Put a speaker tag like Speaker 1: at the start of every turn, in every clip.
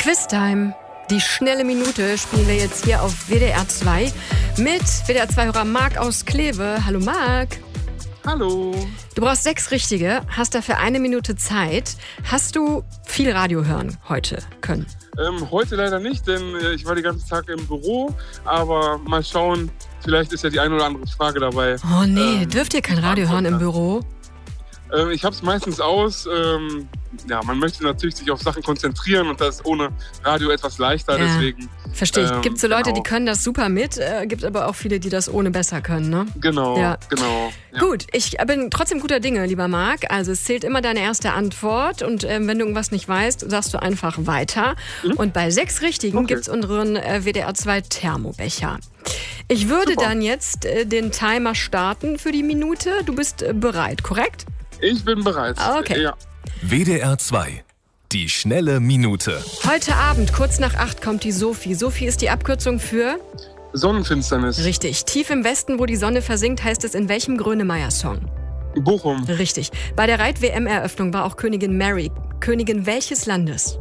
Speaker 1: Quiztime. Die schnelle Minute spielen wir jetzt hier auf WDR 2 mit WDR 2-Hörer Marc aus Kleve. Hallo Marc.
Speaker 2: Hallo.
Speaker 1: Du brauchst 6 richtige, hast dafür 1 Minute Zeit. Hast du viel Radio hören heute können?
Speaker 2: Heute leider nicht, denn ich war den ganzen Tag im Büro. Aber mal schauen, vielleicht ist ja die eine oder andere Frage dabei.
Speaker 1: Oh nee, dürft ihr kein Radio hören im Büro?
Speaker 2: Ich habe es meistens aus. Man möchte natürlich sich auf Sachen konzentrieren und das ist ohne Radio etwas leichter.
Speaker 1: Ja,
Speaker 2: deswegen.
Speaker 1: Verstehe ich. Gibt so Leute, die können das super mit, gibt aber auch viele, die das ohne besser können, ne?
Speaker 2: Genau.
Speaker 1: Ja.
Speaker 2: Ja.
Speaker 1: Gut, ich bin trotzdem guter Dinge, lieber Marc. Also es zählt immer deine erste Antwort und wenn du irgendwas nicht weißt, sagst du einfach weiter. Und bei 6 Richtigen gibt's unseren WDR 2 Thermobecher. Ich würde dann jetzt den Timer starten für die Minute. Du bist bereit, korrekt?
Speaker 2: Ich bin bereit.
Speaker 1: Okay.
Speaker 2: Ja.
Speaker 3: WDR 2. Die schnelle Minute.
Speaker 1: Heute Abend, kurz nach 8, kommt die Sophie. Sophie ist die Abkürzung für?
Speaker 2: Sonnenfinsternis.
Speaker 1: Richtig. Tief im Westen, wo die Sonne versinkt, heißt es in welchem Grönemeyer-Song?
Speaker 2: Bochum.
Speaker 1: Richtig. Bei der Reit-WM-Eröffnung war auch Königin Mary. Königin welches Landes?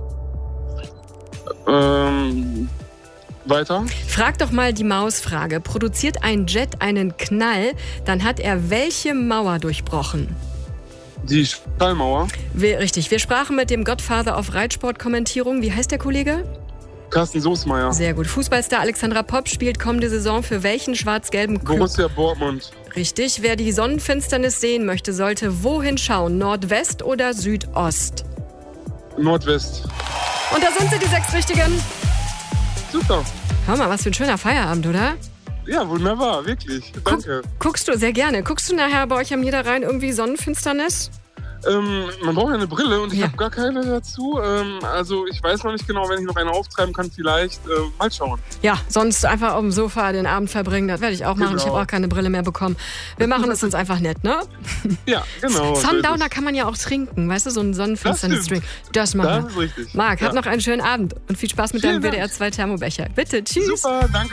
Speaker 2: Weiter.
Speaker 1: Frag doch mal die Mausfrage. Produziert ein Jet einen Knall, dann hat er welche Mauer durchbrochen?
Speaker 2: Die Stallmauer.
Speaker 1: Richtig. Wir sprachen mit dem Godfather auf Reitsportkommentierung. Wie heißt der Kollege?
Speaker 2: Carsten Soßmeier.
Speaker 1: Sehr gut. Fußballstar Alexandra Popp spielt kommende Saison für welchen schwarz-gelben Club?
Speaker 2: Borussia Dortmund.
Speaker 1: Richtig. Wer die Sonnenfinsternis sehen möchte, sollte wohin schauen? Nordwest oder Südost?
Speaker 2: Nordwest.
Speaker 1: Und da sind sie, die 6 Richtigen.
Speaker 2: Super.
Speaker 1: Hör mal, was für ein schöner Feierabend, oder?
Speaker 2: Ja, wunderbar, wirklich. Danke.
Speaker 1: Guckst du, sehr gerne. Guckst du nachher bei euch am Niederrhein irgendwie Sonnenfinsternis?
Speaker 2: Man braucht ja eine Brille und ich
Speaker 1: Ja.
Speaker 2: habe gar keine dazu. Also ich weiß noch nicht genau, wenn ich noch eine auftreiben kann, vielleicht. Mal schauen.
Speaker 1: Ja, sonst einfach auf dem Sofa den Abend verbringen. Das werde ich auch machen.
Speaker 2: Genau.
Speaker 1: Ich habe auch keine Brille mehr bekommen. Wir machen es uns einfach nett, ne?
Speaker 2: Ja, genau.
Speaker 1: Sundowner kann man ja auch trinken. Weißt du, so einen Sonnenfinsternis-Drink. Das machen wir.
Speaker 2: Das ist richtig.
Speaker 1: Marc, hab
Speaker 2: Ja.
Speaker 1: noch einen schönen Abend und viel Spaß mit
Speaker 2: Vielen
Speaker 1: deinem WDR
Speaker 2: Dank.
Speaker 1: 2 Thermobecher. Bitte, tschüss.
Speaker 2: Super, danke.